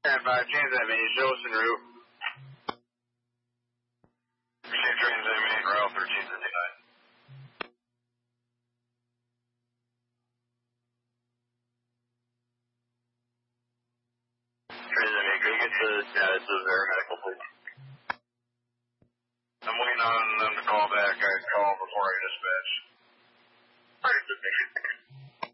And by Transit Main, Joe's en route. Receive Transit Main, Route 1359. Transit Main, can you get the status of their medical, please? I'm waiting on them to call back. I called before I dispatched. Alright,